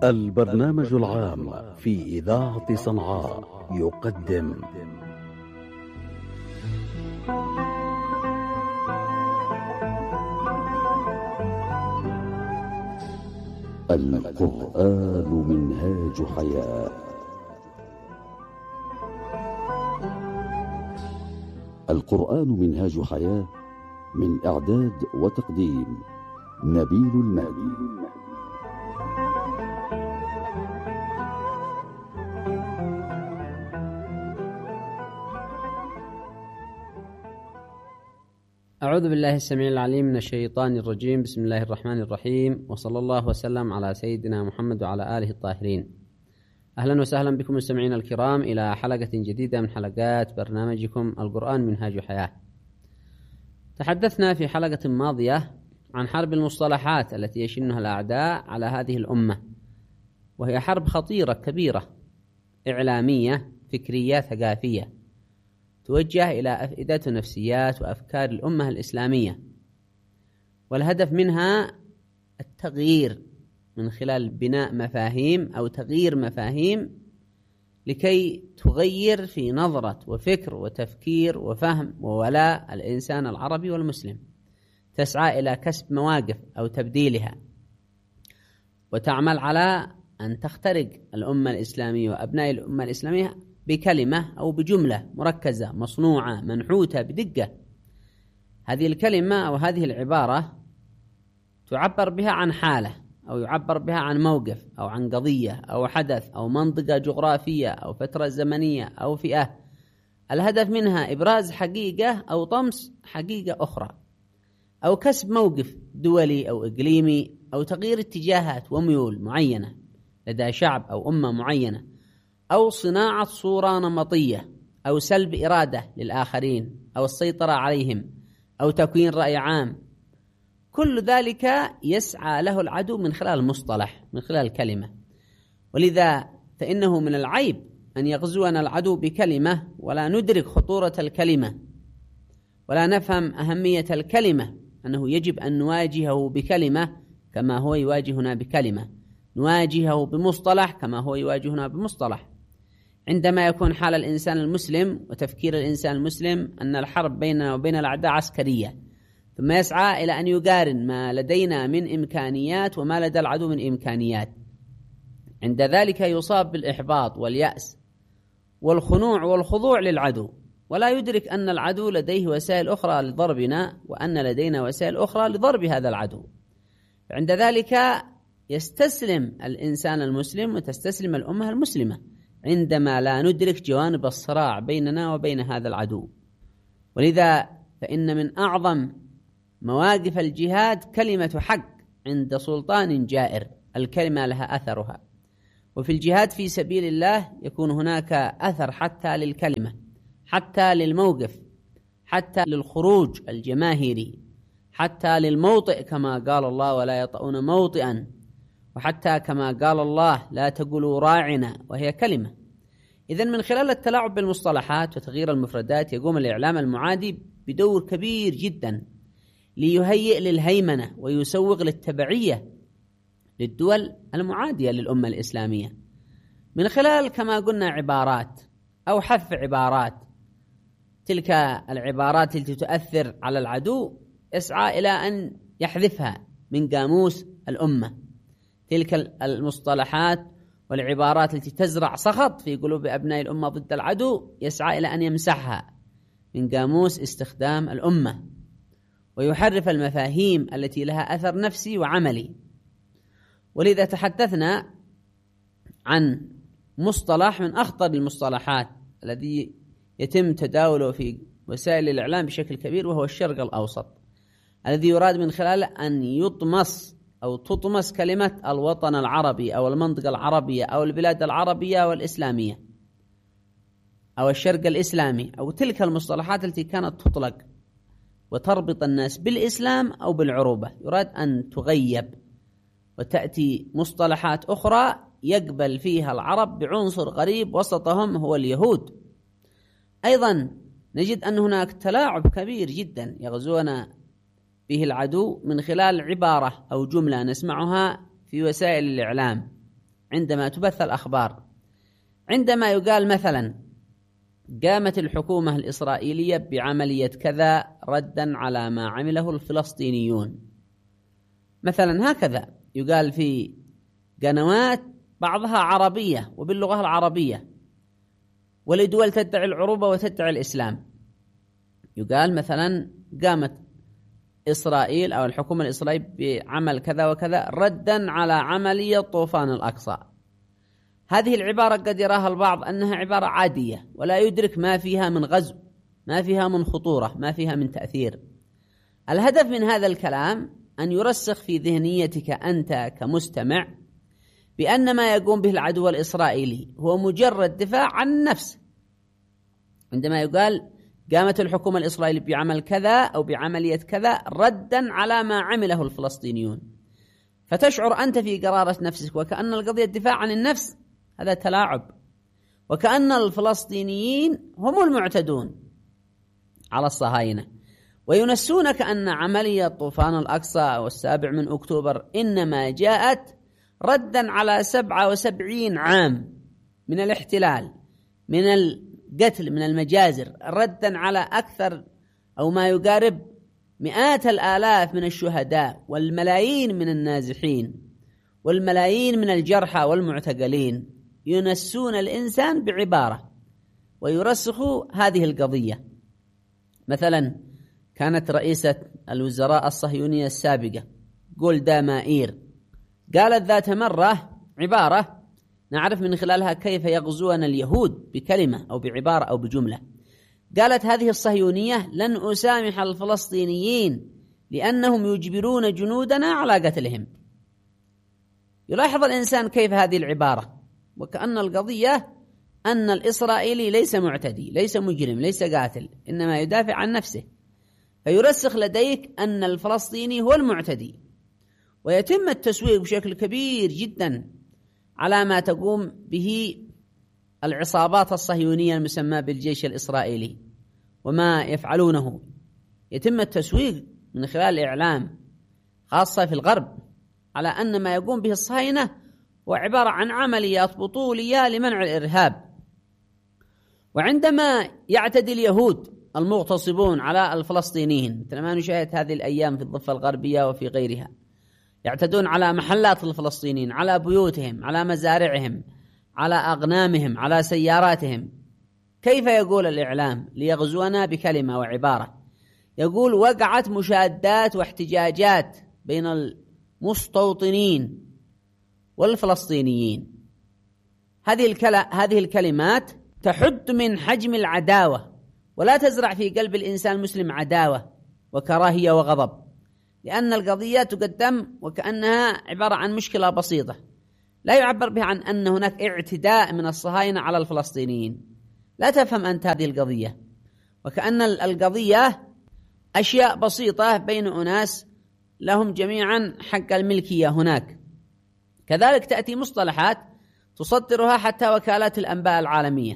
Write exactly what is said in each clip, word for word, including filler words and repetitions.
البرنامج العام في إذاعة صنعاء يقدم القرآن منهاج حياة. القرآن منهاج حياة، من إعداد وتقديم نبيل المهدي. أعوذ بالله السميع العليم من الشيطان الرجيم. بسم الله الرحمن الرحيم، وصلى الله وسلم على سيدنا محمد وعلى آله الطاهرين. أهلا وسهلا بكم مستمعين الكرام إلى حلقة جديدة من حلقات برنامجكم القرآن منهاج حياة. تحدثنا في حلقة ماضية عن حرب المصطلحات التي يشنها الأعداء على هذه الأمة، وهي حرب خطيرة كبيرة إعلامية فكرية ثقافية توجه إلى أفئدة ونفسيات وأفكار الأمة الإسلامية، والهدف منها التغيير من خلال بناء مفاهيم أو تغيير مفاهيم لكي تغير في نظرة وفكر وتفكير وفهم وولاء الإنسان العربي والمسلم، تسعى إلى كسب مواقف أو تبديلها، وتعمل على أن تخترق الأمة الإسلامية وأبناء الأمة الإسلامية بكلمة أو بجملة مركزة مصنوعة منحوتة بدقة. هذه الكلمة أو هذه العبارة تعبر بها عن حالة، أو يعبر بها عن موقف أو عن قضية أو حدث أو منطقة جغرافية أو فترة زمنية أو فئة. الهدف منها إبراز حقيقة أو طمس حقيقة أخرى، أو كسب موقف دولي أو إقليمي، أو تغيير اتجاهات وميول معينة لدى شعب أو أمة معينة، أو صناعة صورة نمطية، أو سلب إرادة للآخرين، أو السيطرة عليهم، أو تكوين رأي عام. كل ذلك يسعى له العدو من خلال المصطلح، من خلال الكلمة. ولذا فإنه من العيب أن يغزونا العدو بكلمة ولا ندرك خطورة الكلمة، ولا نفهم أهمية الكلمة، أنه يجب أن نواجهه بكلمة كما هو يواجهنا بكلمة، نواجهه بمصطلح كما هو يواجهنا بمصطلح. عندما يكون حال الإنسان المسلم وتفكير الإنسان المسلم أن الحرب بيننا وبين الأعداء عسكرية، ثم يسعى إلى أن يقارن ما لدينا من إمكانيات وما لدى العدو من إمكانيات، عند ذلك يصاب بالإحباط واليأس والخنوع والخضوع للعدو، ولا يدرك أن العدو لديه وسائل أخرى لضربنا، وأن لدينا وسائل أخرى لضرب هذا العدو. عند ذلك يستسلم الإنسان المسلم وتستسلم الأمة المسلمة عندما لا ندرك جوانب الصراع بيننا وبين هذا العدو. ولذا فإن من أعظم مواقف الجهاد كلمة حق عند سلطان جائر، الكلمة لها أثرها. وفي الجهاد في سبيل الله يكون هناك أثر حتى للكلمة، حتى للموقف، حتى للخروج الجماهيري، حتى للموطئ كما قال الله ولا يطؤون موطئا، وحتى كما قال الله لا تقولوا راعنا، وهي كلمة. إذن من خلال التلاعب بالمصطلحات وتغيير المفردات يقوم الإعلام المعادي بدور كبير جدا ليهيئ للهيمنة ويسوغ للتبعية للدول المعادية للأمة الإسلامية، من خلال كما قلنا عبارات أو حذف عبارات. تلك العبارات التي تؤثر على العدو يسعى إلى أن يحذفها من قاموس الأمة. تلك المصطلحات والعبارات التي تزرع سخط في قلوب أبناء الأمة ضد العدو يسعى إلى أن يمسحها من قاموس استخدام الأمة، ويحرف المفاهيم التي لها أثر نفسي وعملي. ولذا تحدثنا عن مصطلح من أخطر المصطلحات الذي يتم تداوله في وسائل الإعلام بشكل كبير، وهو الشرق الأوسط، الذي يراد من خلاله أن يطمس أو تطمس كلمة الوطن العربي أو المنطقة العربية أو البلاد العربية والإسلامية أو الشرق الإسلامي، أو تلك المصطلحات التي كانت تطلق وتربط الناس بالإسلام أو بالعروبة، يراد أن تغيب وتأتي مصطلحات أخرى يقبل فيها العرب بعنصر غريب وسطهم هو اليهود. أيضا نجد أن هناك تلاعب كبير جدا يغزونا به العدو من خلال عبارة أو جملة نسمعها في وسائل الإعلام عندما تبث الأخبار، عندما يقال مثلا قامت الحكومة الإسرائيلية بعملية كذا ردا على ما عمله الفلسطينيون مثلا، هكذا يقال في قنوات بعضها عربية وباللغة العربية ولدول تدعي العروبة وتدعي الإسلام، يقال مثلا قامت إسرائيل أو الحكومة الإسرائيلية بعمل كذا وكذا ردا على عملية طوفان الأقصى. هذه العبارة قد يراها البعض أنها عبارة عادية ولا يدرك ما فيها من غزو، ما فيها من خطورة، ما فيها من تأثير. الهدف من هذا الكلام أن يرسخ في ذهنيتك أنت كمستمع بأن ما يقوم به العدو الإسرائيلي هو مجرد دفاع عن النفس. عندما يقال قامت الحكومة الإسرائيلية بعمل كذا أو بعملية كذا ردا على ما عمله الفلسطينيون، فتشعر أنت في قرارة نفسك وكأن القضية الدفاع عن النفس هذا تلاعب، وكأن الفلسطينيين هم المعتدون على الصهاينة، وينسونك أن عملية طوفان الأقصى والسابع من أكتوبر إنما جاءت ردا على سبعة وسبعين عام من الاحتلال، من القتل، من المجازر، ردا على أكثر أو ما يقارب مئات الآلاف من الشهداء والملايين من النازحين والملايين من الجرحى والمعتقلين. ينسون الإنسان بعبارة ويرسخوا هذه القضية. مثلا كانت رئيسة الوزراء الصهيونية السابقة جولدا مائير قالت ذات مرة عبارة نعرف من خلالها كيف يغزون اليهود بكلمة أو بعبارة أو بجملة. قالت هذه الصهيونية لن أسامح الفلسطينيين لأنهم يجبرون جنودنا على قتلهم. يلاحظ الإنسان كيف هذه العبارة وكأن القضية أن الإسرائيلي ليس معتدي، ليس مجرم، ليس قاتل، إنما يدافع عن نفسه، فيرسخ لديك أن الفلسطيني هو المعتدي، ويتم التسويق بشكل كبير جدا على ما تقوم به العصابات الصهيونية المسمى بالجيش الإسرائيلي وما يفعلونه. يتم التسويق من خلال الإعلام خاصة في الغرب على أن ما يقوم به الصهاينة هو عبارة عن عمليات بطولية لمنع الإرهاب. وعندما يعتدي اليهود المغتصبون على الفلسطينيين مثل ما نشاهد هذه الأيام في الضفة الغربية وفي غيرها، يعتدون على محلات الفلسطينيين، على بيوتهم، على مزارعهم، على أغنامهم، على سياراتهم، كيف يقول الإعلام ليغزونا بكلمة وعبارة؟ يقول وقعت مشادات واحتجاجات بين المستوطنين والفلسطينيين. هذه الكل... هذه الكلمات تحد من حجم العداوة ولا تزرع في قلب الإنسان المسلم عداوة وكراهية وغضب، لأن القضية تقدم وكأنها عبارة عن مشكلة بسيطة لا يعبر بها عن أن هناك اعتداء من الصهاينة على الفلسطينيين. لا تفهم أنت هذه القضية، وكأن القضية أشياء بسيطة بين أناس لهم جميعا حق الملكية هناك. كذلك تأتي مصطلحات تصدرها حتى وكالات الأنباء العالمية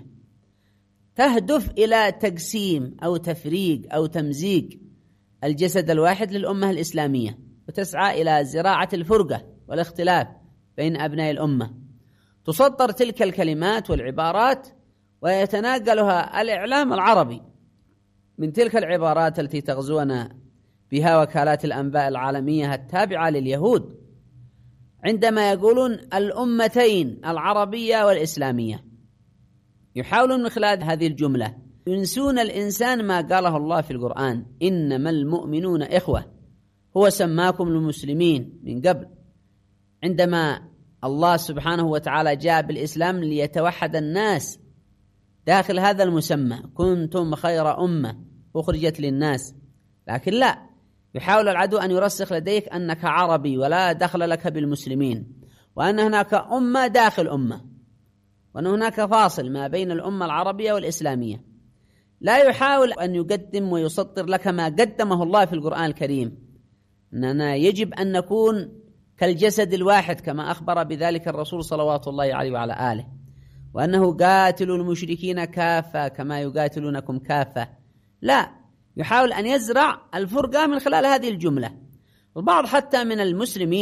تهدف إلى تقسيم أو تفريق أو تمزيق الجسد الواحد للأمة الإسلامية، وتسعى إلى زراعة الفرقة والاختلاف بين أبناء الأمة. تصدر تلك الكلمات والعبارات ويتناقلها الإعلام العربي من تلك العبارات التي تغزونا بها وكالات الأنباء العالمية التابعة لليهود عندما يقولون الأمتين العربية والإسلامية. يحاولون من خلال هذه الجملة ينسون الإنسان ما قاله الله في القرآن إنما المؤمنون إخوة، هو سماكم المسلمين من قبل، عندما الله سبحانه وتعالى جاء بالإسلام ليتوحد الناس داخل هذا المسمى، كنتم خير أمة أخرجت للناس. لكن لا، يحاول العدو أن يرسخ لديك أنك عربي ولا دخل لك بالمسلمين، وأن هناك أمة داخل أمة، وأن هناك فاصل ما بين الأمة العربية والإسلامية. لا يحاول أن يقدم ويسطر لك ما قدمه الله في القرآن الكريم، أننا يجب أن نكون كالجسد الواحد كما أخبر بذلك الرسول صلوات الله عليه وعلى آله، وأنه قاتل المشركين كافة كما يقاتلونكم كافة. لا، يحاول أن يزرع الفرقة من خلال هذه الجملة. البعض حتى من المسلمين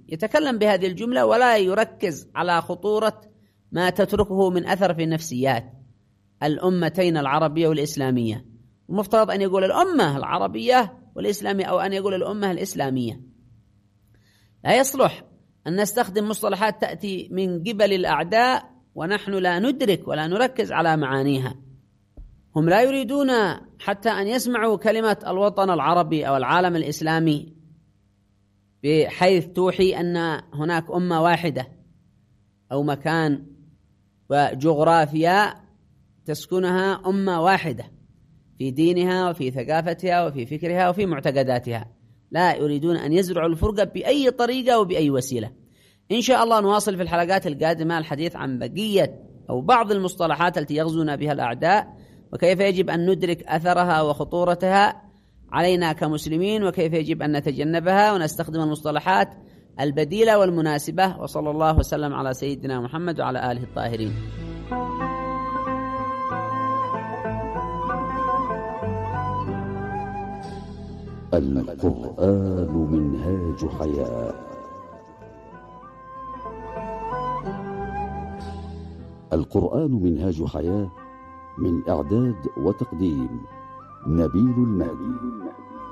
يتكلم بهذه الجملة ولا يركز على خطورة ما تتركه من أثر في نفسيات الأمتين العربية والإسلامية. المفترض أن يقول الأمة العربية والإسلامية، أو أن يقول الأمة الإسلامية. لا يصلح أن نستخدم مصطلحات تأتي من قبل الأعداء ونحن لا ندرك ولا نركز على معانيها. هم لا يريدون حتى أن يسمعوا كلمة الوطن العربي أو العالم الإسلامي بحيث توحي أن هناك أمة واحدة أو مكان وجغرافيا تسكنها أمة واحدة في دينها وفي ثقافتها وفي فكرها وفي معتقداتها. لا يريدون أن يزرعوا الفرقة بأي طريقة وبأي وسيلة. إن شاء الله نواصل في الحلقات القادمة الحديث عن بقية أو بعض المصطلحات التي يغزونا بها الأعداء، وكيف يجب أن ندرك أثرها وخطورتها علينا كمسلمين، وكيف يجب أن نتجنبها ونستخدم المصطلحات البديلة والمناسبة. وصلى الله وسلم على سيدنا محمد وعلى آله الطاهرين. القرآن منهاج حياة. القرآن منهاج حياة، من إعداد وتقديم نبيل المهدي.